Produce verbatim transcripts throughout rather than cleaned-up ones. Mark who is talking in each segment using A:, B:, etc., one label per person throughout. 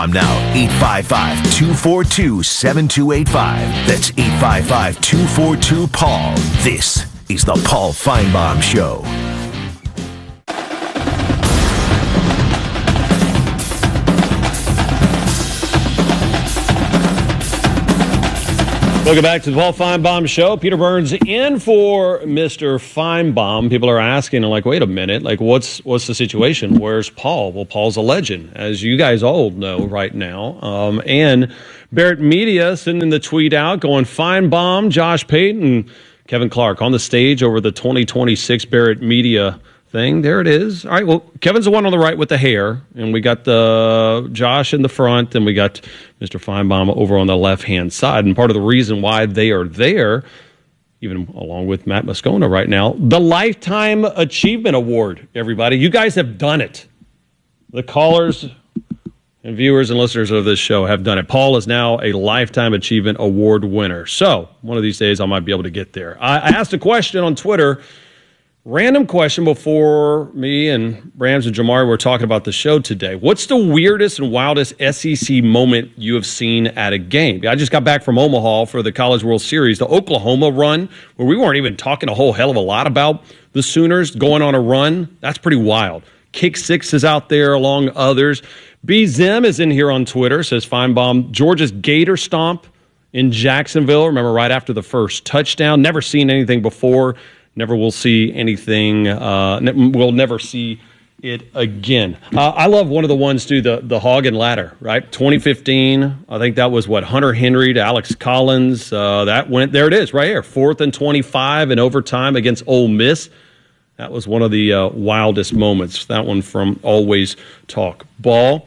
A: I'm now eight five five, two four two, seven two eight five. That's eight five five, two four two, Paul. This is the Paul Finebaum Show.
B: Welcome back to the Paul Finebaum Show. Peter Burns in for Mister Finebaum. People are asking, like, wait a minute, like, what's what's the situation? Where's Paul? Well, Paul's a legend, as you guys all know right now. Um, and Barrett Media sending the tweet out, going, Finebaum, Josh Payton, Kevin Clark on the stage over the twenty twenty-six Barrett Media thing. There it is. All right, well, Kevin's the one on the right with the hair, and we got the Josh in the front, and we got Mister Finebaum over on the left-hand side. And part of the reason why they are there, even along with Matt Moscona right now, the Lifetime Achievement Award, everybody. You guys have done it. The callers and viewers and listeners of this show have done it. Paul is now a Lifetime Achievement Award winner. So one of these days I might be able to get there. I, I asked a question on Twitter. Random question before me and Rams and Jamari were talking about the show today. What's the weirdest and wildest S E C moment you have seen at a game? I just got back from Omaha for the College World Series, the Oklahoma run, where we weren't even talking a whole hell of a lot about the Sooners going on a run. That's pretty wild. Kick Six is out there along others. B. Zim is in here on Twitter, says Finebaum. Georgia's Gator Stomp in Jacksonville. Remember, right after the first touchdown. Never seen anything before. Never will see anything. Uh, ne- we'll never see it again. Uh, I love one of the ones, too, the, the hog and ladder, right? twenty fifteen, I think that was, what, Hunter Henry to Alex Collins. Uh, that went, there it is, right here. Fourth and twenty-five in overtime against Ole Miss. That was one of the uh, wildest moments. That one from Always Talk Ball.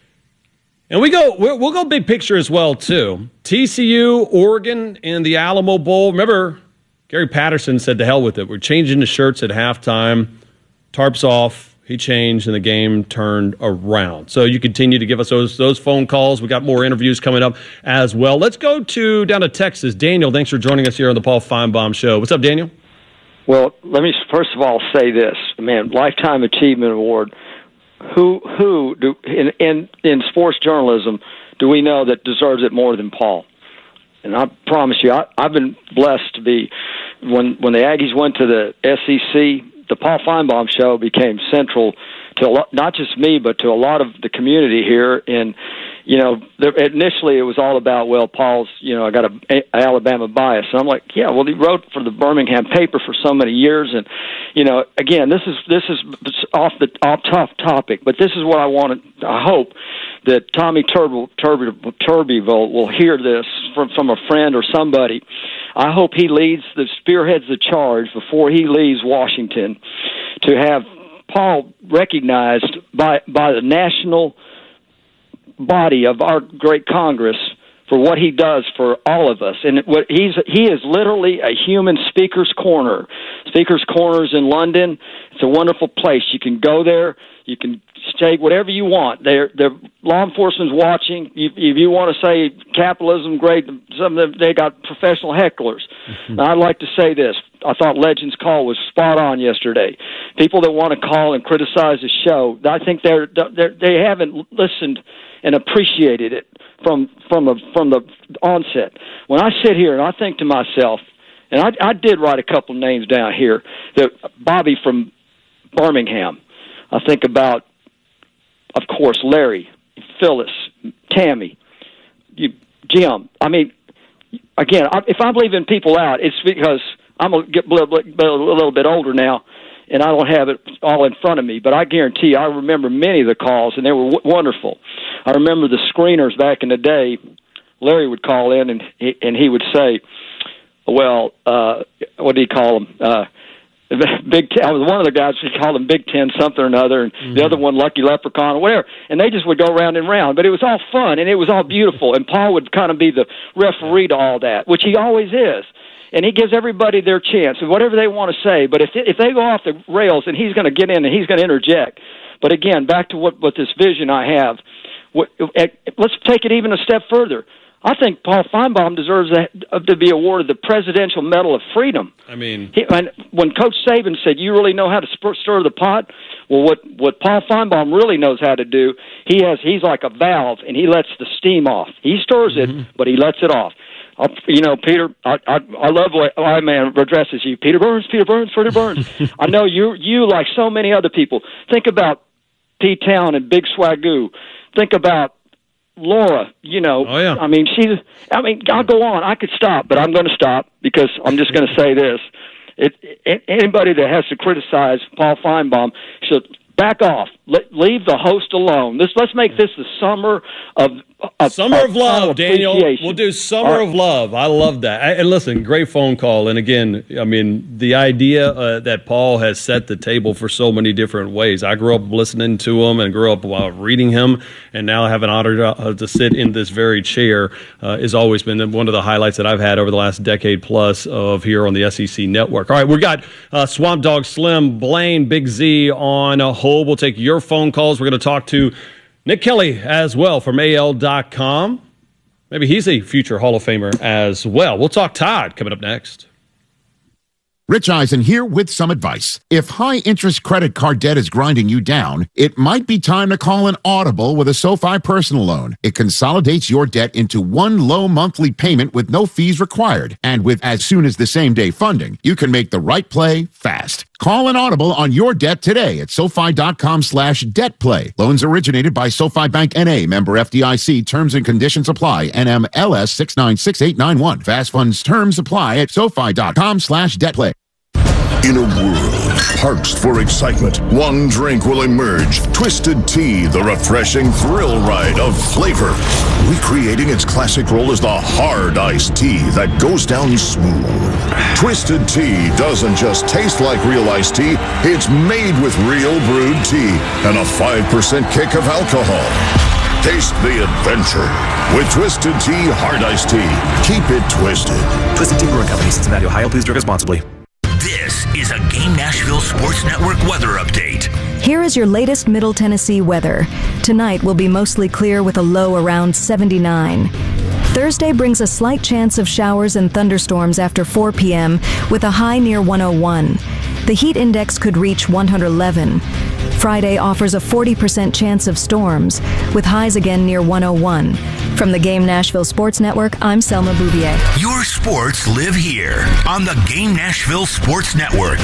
B: And we go, we'll, we'll go big picture as well, too. T C U, Oregon, and the Alamo Bowl. Remember, Gary Patterson said, to hell with it. We're changing the shirts at halftime. Tarps off. He changed, and the game turned around. So you continue to give us those those phone calls. We got more interviews coming up as well. Let's go to down to Texas. Daniel, thanks for joining us here on the Paul Finebaum Show. What's up, Daniel?
C: Well, let me first of all say this. Man, Lifetime Achievement Award. Who who do in in, in sports journalism do we know that deserves it more than Paul? And I promise you, I, I've been blessed to be, when when the Aggies went to the S E C, the Paul Finebaum Show became central to a lot, not just me, but to a lot of the community here. And, you know, there, initially it was all about, well, Paul's, you know, I got a, a Alabama bias. And I'm like, yeah, well, he wrote for the Birmingham paper for so many years. And, you know, again, this is this is off the off tough topic, but this is what I want to, I hope that Tommy Turby, Turby, Turbyville will hear this from, from a friend or somebody. I hope he leads the spearheads the charge before he leaves Washington to have Paul recognized by by the national body of our great Congress for what he does for all of us. And what he's he is literally a human speaker's corner. Speaker's Corners in London. It's a wonderful place. You can go there. You can say whatever you want. They're, they're law enforcement's watching. If, if you want to say capitalism, great. Some of them, they got professional hecklers. Mm-hmm. I'd like to say this. I thought Legends Call was spot on yesterday. People that want to call and criticize the show, I think they're, they're they haven't listened and appreciated it from from the from the onset. When I sit here and I think to myself, and I, I did write a couple names down here, that Bobby from Birmingham. I think about, of course, Larry, Phyllis, Tammy, you, Jim. I mean, again, I, if I'm leaving people out, it's because I'm a, get a little, a little bit older now, and I don't have it all in front of me. But I guarantee you, I remember many of the calls, and they were w- wonderful. I remember the screeners back in the day. Larry would call in, and he, and he would say, well, uh, what do you call them? Uh, Big Ten. I was one of the guys who called them Big Ten something or another, and mm-hmm. the other one Lucky Leprechaun or whatever. And they just would go round and round, but it was all fun and it was all beautiful. And Paul would kind of be the referee to all that, which he always is. And he gives everybody their chance and whatever they want to say. But if if they go off the rails, and he's going to get in and he's going to interject. But again, back to what what this vision I have. What, let's take it even a step further. I think Paul Feinbaum deserves a, to be awarded the Presidential Medal of Freedom.
B: I mean,
C: he, when, when Coach Saban said, "You really know how to stir, stir the pot," well, what what Paul Feinbaum really knows how to do, he has he's like a valve, and he lets the steam off. He stirs it, mm-hmm. but he lets it off. Uh, you know, Peter, I, I I love the way my man addresses you, Peter Burns, Peter Burns, Peter Burns. I know you you like so many other people. Think about P Town and Big Swagoo. Think about Laura, you know,
B: oh, yeah.
C: I mean, she's, I mean, I'll go on. I could stop, but I'm going to stop because I'm just going to say this. It, it, anybody that has to criticize Paul Feinbaum should back off. Let, leave the host alone. This, let's make this the summer of, of
B: Summer of, of Love, Daniel. We'll do Summer
C: right.
B: of Love. I love that. I, and listen, great phone call. And again, I mean, the idea uh, that Paul has set the table for so many different ways. I grew up listening to him and grew up uh, reading him, and now have an honor to, uh, to sit in this very chair uh, has always been one of the highlights that I've had over the last decade plus of here on the S E C Network. All right, we got uh, Swamp Dog Slim, Blaine, Big Z on a hold. We'll take your phone calls. We're going to talk to Nick Kelly as well from A L dot com. Maybe he's a future Hall of Famer as well. We'll talk Todd coming up next.
D: Rich Eisen here with some advice. If high-interest credit card debt is grinding you down, it might be time to call an Audible with a SoFi personal loan. It consolidates your debt into one low monthly payment with no fees required. And with as soon as the same-day funding, you can make the right play fast. Call an Audible on your debt today at SoFi.com slash debt play. Loans originated by SoFi Bank N A, member F D I C. Terms and conditions apply. N M L S six nine six eight nine one. Fast funds terms apply at SoFi.com slash debt play.
A: In a world parched for excitement, one drink will emerge. Twisted Tea, the refreshing thrill ride of flavor. Recreating its classic role as the hard iced tea that goes down smooth. Twisted Tea doesn't just taste like real iced tea, it's made with real brewed tea and a five percent kick of alcohol. Taste the adventure with Twisted Tea Hard Iced Tea. Keep it twisted.
E: Twisted Tea Brewing Company, Cincinnati, Ohio. Please drink responsibly.
F: This is a Game Nashville Sports Network weather update.
G: Here is your latest Middle Tennessee weather. Tonight will be mostly clear with a low around seventy-nine. Thursday brings a slight chance of showers and thunderstorms after four p.m. with a high near one oh one. The heat index could reach one hundred eleven. Friday offers a forty percent chance of storms, with highs again near one oh one. From the Game Nashville Sports Network, I'm Selma Bouvier.
F: Your sports live here on the Game Nashville Sports Network.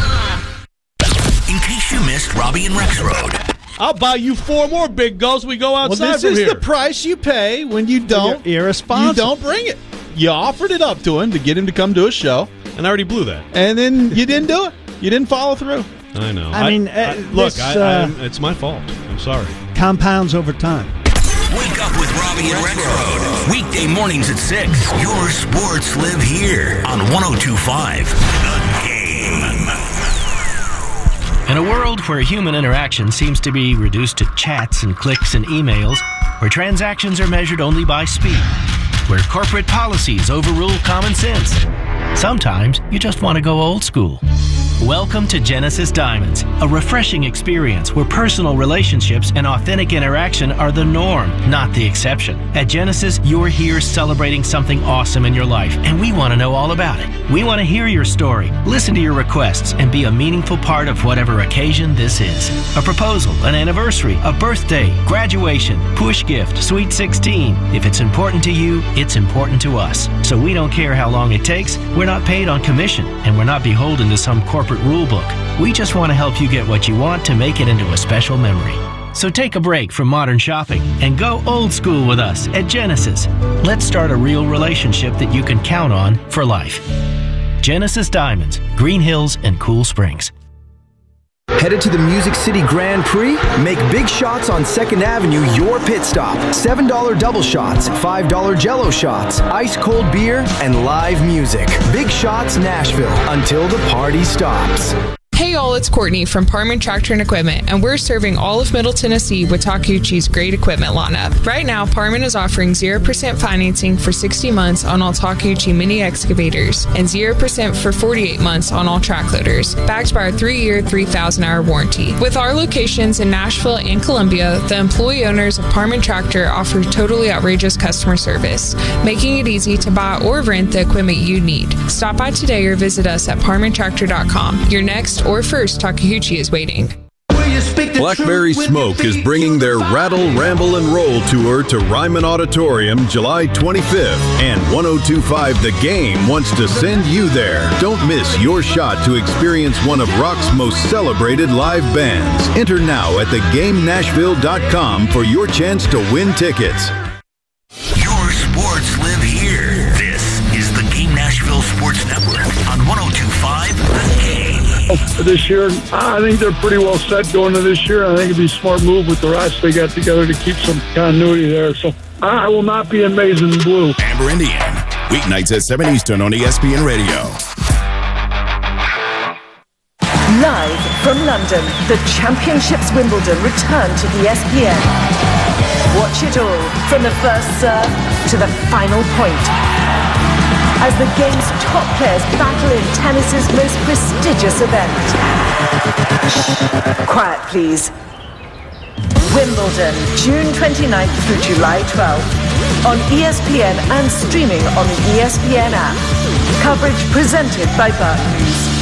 F: In case you missed Robbie and Rex Road.
H: I'll buy you four more big gulls. We go outside
I: well, this
H: from
I: is
H: here.
I: the price you pay when you don't.
H: You're irresponsible.
I: You don't bring it. You offered it up to him to get him to come to a show,
H: and I already blew that.
I: And then you didn't do it. You didn't follow through.
H: I know.
J: I, I mean,
H: I,
J: uh,
H: look,
J: this,
H: I,
J: uh,
H: I, it's my fault. I'm sorry.
J: Compounds over time.
F: Wake up with Robbie and Rex Road. Weekday mornings at six. Your sports live here on one oh two point five. The Game.
K: In a world where human interaction seems to be reduced to chats and clicks and emails, where transactions are measured only by speed, where corporate policies overrule common sense, sometimes you just want to go old school. Welcome to Genesis Diamonds, a refreshing experience where personal relationships and authentic interaction are the norm, not the exception. At Genesis, you're here celebrating something awesome in your life, and we want to know all about it. We want to hear your story, listen to your requests, and be a meaningful part of whatever occasion this is. A proposal, an anniversary, a birthday, graduation, push gift, sweet sixteen. If it's important to you, it's important to us. So we don't care how long it takes. We're not paid on commission, and we're not beholden to some corporate rule book. We just want to help you get what you want to make it into a special memory. So take a break from modern shopping and go old school with us at Genesis. Let's start a real relationship that you can count on for life. Genesis Diamonds, Green Hills and Cool Springs.
L: Headed to the Music City Grand Prix? Make big shots on second Avenue your pit stop. seven dollar double shots, five dollar Jell-O shots, ice-cold beer, and live music. Big Shots Nashville, until the party stops.
J: Hey all, it's Courtney from Parman Tractor and Equipment, and we're serving all of Middle Tennessee with Takeuchi's great equipment lineup. Right now, Parman is offering zero percent financing for sixty months on all Takeuchi mini excavators and zero percent for forty-eight months on all track loaders, backed by our three-year, three thousand hour warranty. With our locations in Nashville and Columbia, the employee owners of Parman Tractor offer totally outrageous customer service, making it easy to buy or rent the equipment you need. Stop by today or visit us at parman tractor dot com. Your next or first Takeuchi is waiting.
M: Blackberry Smoke is bringing their Rattle, Ramble, and Roll tour to Ryman Auditorium July twenty-fifth, and ten twenty-five The Game wants to send you there. Don't miss your shot to experience one of rock's most celebrated live bands. Enter now at the game nashville dot com for your chance to win tickets.
F: Your sports live here. This is the Game Nashville Sports Network on ten twenty-five The Game.
N: This year, I think they're pretty well set going to this year. I think it'd be a smart move with the rest they got together to keep some continuity there. So I will not be in maize and blue.
O: Amber Indian, weeknights at seven Eastern on E S P N Radio.
P: Live from London, the Championships Wimbledon return to E S P N. Watch it all from the first serve to the final point, as the game's top players battle in tennis's most prestigious event. Shh, quiet please. Wimbledon, June twenty-ninth through July twelfth, on E S P N and streaming on the E S P N app. Coverage presented by Barclays.